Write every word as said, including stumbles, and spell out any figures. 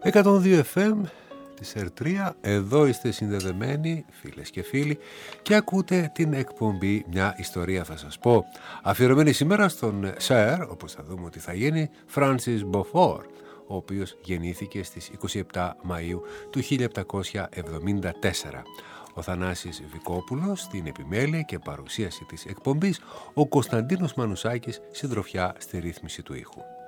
εκατόν δύο εφ εμ της ερ τρία, εδώ είστε συνδεδεμένοι φίλες και φίλοι και ακούτε την εκπομπή «Μια ιστορία θα σας πω», αφιερωμένη σήμερα στον Σερ, όπως θα δούμε ότι θα γίνει, Φράνσις Μποφόρ, ο οποίος γεννήθηκε στις είκοσι επτά Μαΐου του χίλια επτακόσια εβδομήντα τέσσερα. Ο Θανάσης Βικόπουλος στην επιμέλεια και παρουσίαση της εκπομπής, ο Κωνσταντίνος Μανουσάκης συντροφιά στη ρύθμιση του ήχου.